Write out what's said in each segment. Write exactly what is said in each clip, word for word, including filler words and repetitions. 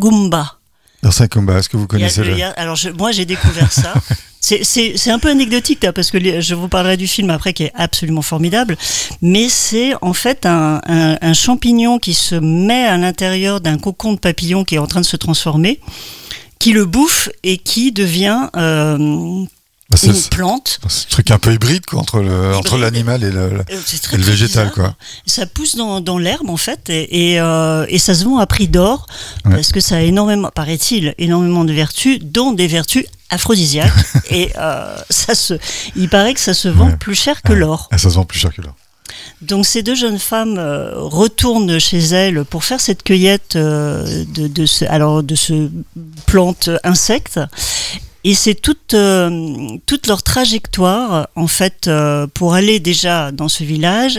Yargumba. Yargumba, est-ce que vous connaissez le... le... Alors je, moi j'ai découvert ça. C'est, c'est, c'est un peu anecdotique là, parce que les, je vous parlerai du film après qui est absolument formidable, mais c'est en fait un, un, un champignon qui se met à l'intérieur d'un cocon de papillon qui est en train de se transformer, qui le bouffe et qui devient euh, bah une plante. C'est un truc un peu hybride quoi, entre, le, entre l'animal et le, le, très, et le très végétal. Bizarre. Quoi. Ça pousse dans, dans l'herbe en fait et, et, euh, et ça se vend à prix d'or ouais. parce que ça a énormément, paraît-il, énormément de vertus, dont des vertus aphrodisiaque et euh, ça se, il paraît que ça se vend ouais. plus cher que ouais. l'or. Ah, ça se vend plus cher que l'or. Donc ces deux jeunes femmes euh, retournent chez elles pour faire cette cueillette euh, de, de ce, alors de ce plante insecte et c'est toute euh, toute leur trajectoire en fait euh, pour aller déjà dans ce village.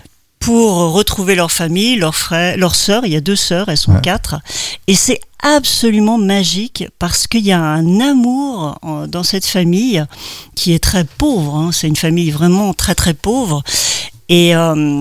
Pour retrouver leur famille, leurs frères, leurs sœurs, il y a deux sœurs, elles sont ouais. quatre, et c'est absolument magique parce qu'il y a un amour en, dans cette famille qui est très pauvre, hein. C'est une famille vraiment très très pauvre, et, euh,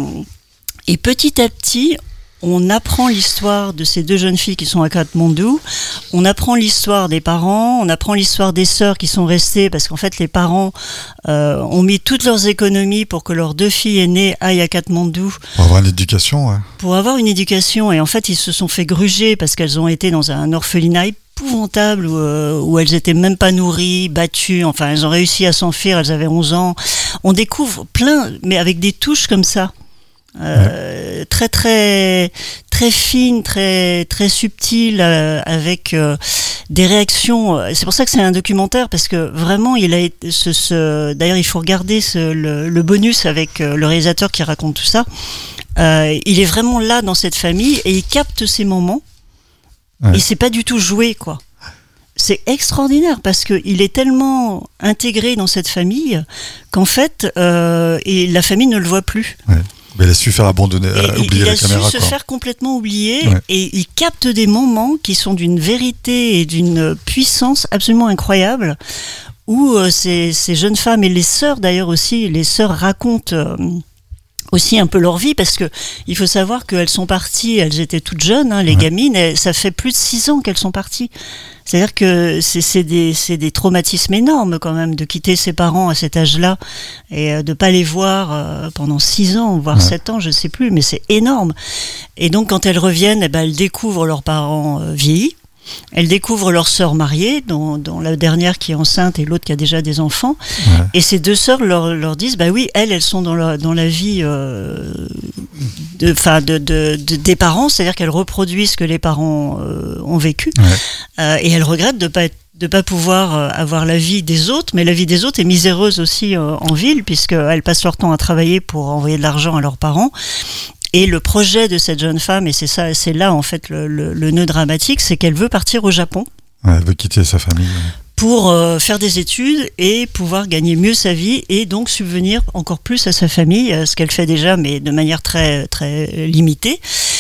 et petit à petit, on apprend l'histoire de ces deux jeunes filles qui sont à Katmandou, on apprend l'histoire des parents, on apprend l'histoire des sœurs qui sont restées parce qu'en fait les parents euh, ont mis toutes leurs économies pour que leurs deux filles aînées aillent à Katmandou. Pour avoir une éducation, ouais. Pour avoir une éducation, et en fait ils se sont fait gruger parce qu'elles ont été dans un orphelinat épouvantable où, euh, où elles étaient même pas nourries, battues, enfin elles ont réussi à s'enfuir, elles avaient onze ans. On découvre plein, mais avec des touches comme ça. Euh, ouais. très très très fine, très très subtile, euh, avec euh, des réactions. C'est pour ça que c'est un documentaire parce que vraiment il a été, ce, ce d'ailleurs il faut regarder ce, le, le bonus avec euh, le réalisateur qui raconte tout ça. Euh, il est vraiment là dans cette famille et il capte ces moments. Ouais. Et c'est pas du tout joué quoi. C'est extraordinaire parce que il est tellement intégré dans cette famille qu'en fait euh, et la famille ne le voit plus. Ouais. Mais il a su faire abandonner, euh, oublier la caméra. Il a su quoi. se faire complètement oublier ouais. et il capte des moments qui sont d'une vérité et d'une puissance absolument incroyable où euh, ces, ces jeunes femmes et les sœurs d'ailleurs aussi, les sœurs racontent euh, aussi un peu leur vie parce que il faut savoir qu'elles sont parties, elles étaient toutes jeunes, hein, les ouais. gamines, elles, ça fait plus de six ans qu'elles sont parties. C'est-à-dire que c'est, c'est, des, c'est des traumatismes énormes quand même de quitter ses parents à cet âge-là et de pas les voir euh, pendant six ans, voire ouais. sept ans, je sais plus, mais c'est énorme. Et donc quand elles reviennent, eh ben, elles découvrent leurs parents euh, vieillis. Elles découvrent leurs sœurs mariées, dont, dont la dernière qui est enceinte et l'autre qui a déjà des enfants. Ouais. Et ces deux sœurs leur, leur disent, bah oui, elles, elles sont dans la, dans la vie euh, de, enfin, de, de, de, des parents, c'est-à-dire qu'elles reproduisent ce que les parents euh, ont vécu. Ouais. Euh, et elles regrettent de pas être de pas pouvoir euh, avoir la vie des autres, mais la vie des autres est miséreuse aussi euh, en ville, puisqu'elles passent leur temps à travailler pour envoyer de l'argent à leurs parents. Et le projet de cette jeune femme, et c'est ça, c'est là en fait le, le, le nœud dramatique, c'est qu'elle veut partir au Japon. Ouais, elle veut quitter sa famille. Ouais. Pour euh, faire des études et pouvoir gagner mieux sa vie et donc subvenir encore plus à sa famille, ce qu'elle fait déjà, mais de manière très très limitée.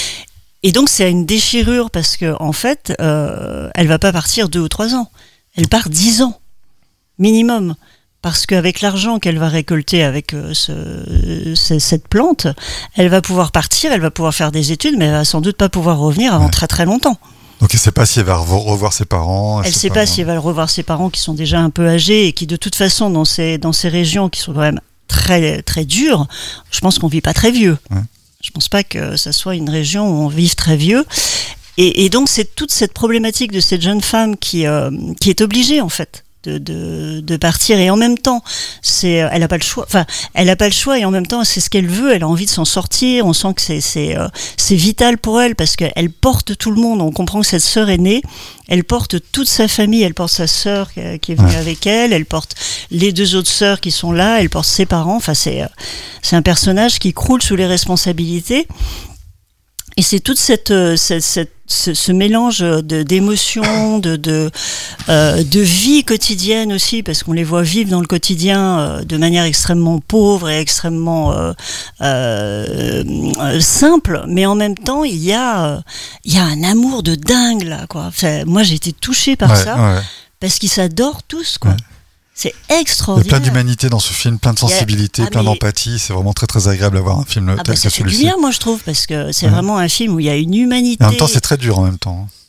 Et donc c'est une déchirure parce que en fait, euh, elle va pas partir deux ou trois ans, elle part dix ans minimum. Parce qu'avec l'argent qu'elle va récolter avec euh, ce, ce, cette plante, elle va pouvoir partir, elle va pouvoir faire des études, mais elle va sans doute pas pouvoir revenir avant ouais. très très longtemps. Donc elle ne sait pas si elle va revoir ses parents. Elle ne sait pas, pas si elle va revoir ses parents qui sont déjà un peu âgés et qui de toute façon dans ces, dans ces régions qui sont quand même très, très dures, je pense qu'on ne vit pas très vieux. Ouais. Je ne pense pas que ça soit une région où on vive très vieux. Et, et donc c'est toute cette problématique de cette jeune femme qui, euh, qui est obligée en fait. De, de, de partir et en même temps c'est elle a pas le choix enfin elle a pas le choix et en même temps c'est ce qu'elle veut, elle a envie de s'en sortir, on sent que c'est c'est euh, c'est vital pour elle parce qu'elle porte tout le monde, on comprend que cette sœur aînée elle porte toute sa famille, elle porte sa sœur qui est venue ouais. avec elle, elle porte les deux autres sœurs qui sont là, elle porte ses parents, enfin c'est c'est un personnage qui croule sous les responsabilités. Et c'est toute cette, cette, cette ce, ce mélange de d'émotions, de de euh, de vie quotidienne aussi, parce qu'on les voit vivre dans le quotidien euh, de manière extrêmement pauvre et extrêmement euh, euh, simple, mais en même temps il y a il y a un amour de dingue là quoi. Enfin, moi j'ai été touchée par ouais, ça ouais. parce qu'ils s'adorent tous quoi. Ouais. C'est extraordinaire. Il y a plein d'humanité dans ce film, plein de sensibilité, a... ah, plein mais... d'empathie. C'est vraiment très très agréable d'avoir un film ah, tel bah, que celui-ci. C'est du bien, moi je trouve, parce que c'est ouais. vraiment un film où il y a une humanité. Et en même temps, c'est très dur en même temps.